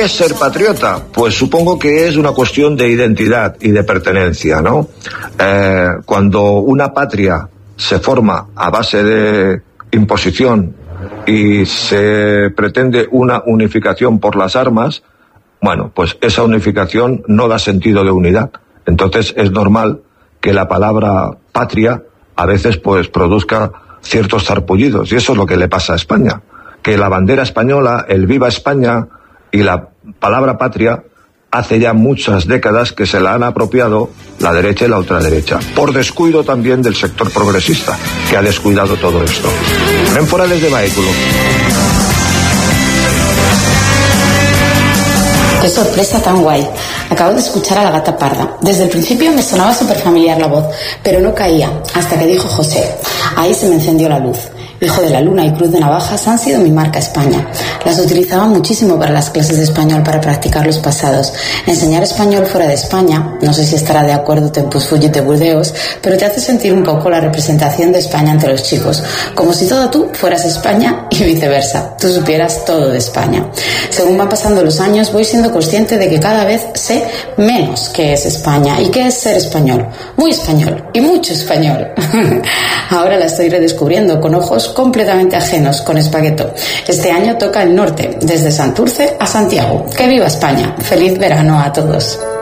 es ser patriota? Pues supongo que es una cuestión de identidad y de pertenencia, ¿no? Cuando una patria se forma a base de imposición y se pretende una unificación por las armas, bueno, pues esa unificación no da sentido de unidad. Entonces es normal que la palabra patria a veces pues produzca ciertos zarpullidos, y eso es lo que le pasa a España, que la bandera española, el Viva España y la palabra patria hace ya muchas décadas que se la han apropiado la derecha y la ultraderecha, por descuido también del sector progresista, que ha descuidado todo esto. Ven fuera desde Vehículo. Qué sorpresa tan guay. Acabo de escuchar a la gata parda. Desde el principio me sonaba súper familiar la voz, pero no caía, hasta que dijo José. Ahí se me encendió la luz. Hijo de la Luna y Cruz de Navajas han sido mi marca España. Las utilizaba muchísimo para las clases de español para practicar los pasados. Enseñar español fuera de España, no sé si estará de acuerdo Tempus Fugit de Burdeos, pero te hace sentir un poco la representación de España entre los chicos, como si todo tú fueras España y viceversa, tú supieras todo de España. Según van pasando los años, voy siendo consciente de que cada vez sé menos qué es España y qué es ser español. Muy español y mucho español. Ahora la estoy redescubriendo con ojos completamente ajenos, con Espagueto. Este año toca el norte, desde Santurce a Santiago. ¡Que viva España! ¡Feliz verano a todos!